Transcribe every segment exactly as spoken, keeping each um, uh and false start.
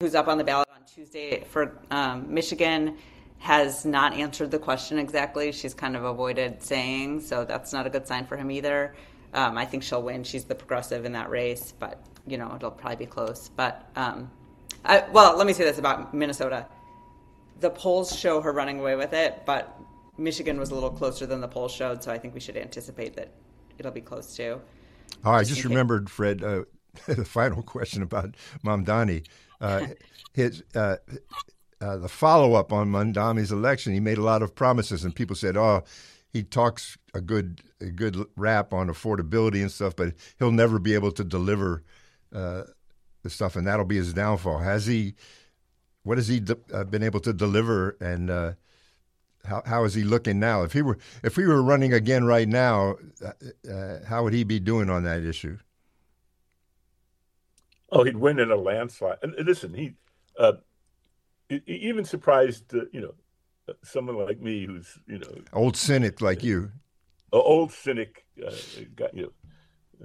who's up on the ballot on Tuesday for um, Michigan, has not answered the question exactly. She's kind of avoided saying, so that's not a good sign for him either. Um, I think she'll win. She's the progressive in that race, but you know it'll probably be close. But um, I, well, let me say this about Minnesota: the polls show her running away with it, but Michigan was a little closer than the polls showed, so I think we should anticipate that it'll be close too. Oh, I just remembered, Fred, uh, the final question about Mamdani. Uh, his uh, uh, the follow-up on Mamdani's election, he made a lot of promises, and people said, "Oh, he talks a good a good rap on affordability and stuff, but he'll never be able to deliver uh, the stuff, and that'll be his downfall." Has he? What has he de- uh, been able to deliver, and uh, how how is he looking now? If he were if we were running again right now, uh, how would he be doing on that issue? Oh, he'd win in a landslide. And listen, he uh, even surprised, uh, you know, someone like me who's, you know, old cynic like you, old cynic, uh, got, you know,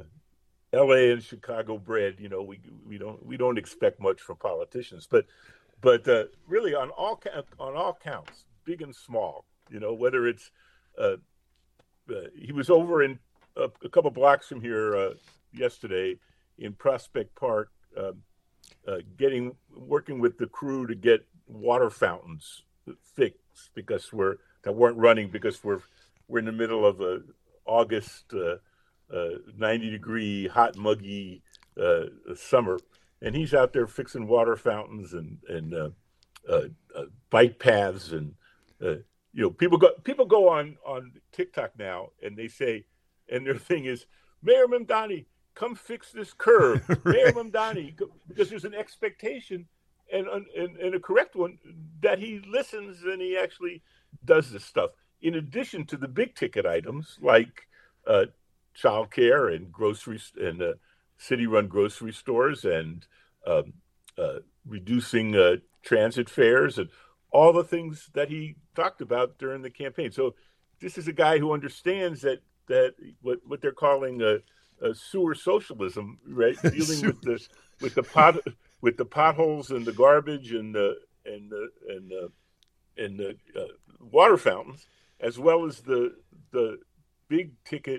L A and Chicago bred. You know, we we don't we don't expect much from politicians, but but uh, really on all on all counts, big and small. You know, whether it's uh, uh, he was over in uh, a couple blocks from here uh, yesterday in Prospect Park, um, uh, getting working with the crew to get water fountains fixed because we're that weren't running because we're we're in the middle of a August uh, uh, ninety degree hot muggy uh, summer, and he's out there fixing water fountains and and uh, uh, uh, bike paths and uh, you know people go people go on on TikTok now and they say, and their thing is, Mayor Mamdani, come fix this curb. Right. Mayor Mamdani, because there's an expectation and, and and a correct one that he listens and he actually does this stuff. In addition to the big ticket items like uh, childcare and groceries and uh, city-run grocery stores and um, uh, reducing uh, transit fares and all the things that he talked about during the campaign. So this is a guy who understands that that what what they're calling a Uh, sewer socialism, right? Dealing with the with the pot with the potholes and the garbage and the and the and the and the uh, water fountains, as well as the the big ticket,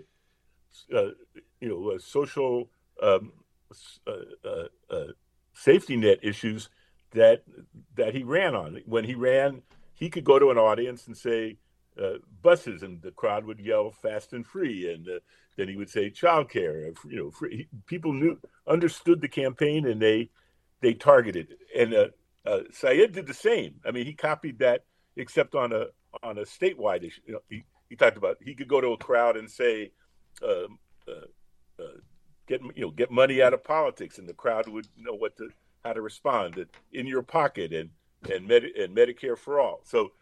uh, you know, uh, social um, uh, uh, uh, safety net issues that that he ran on. When he ran, he could go to an audience and say uh, buses, and the crowd would yell "fast and free," and uh, then he would say childcare. You know, free. People knew, understood the campaign, and they they targeted. And uh, uh, Syed did the same. I mean, he copied that, except on a on a statewide issue. You know, he, he talked about he could go to a crowd and say, uh, uh, uh, "Get you know, get money out of politics," and the crowd would know what to how to respond. In your pocket and and Med- and Medicare for all. So